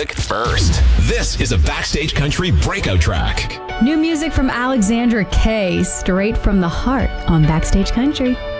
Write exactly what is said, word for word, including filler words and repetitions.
music first. This is a Backstage Country breakout track. New music from Alexandra Kay, straight from the heart on Backstage Country.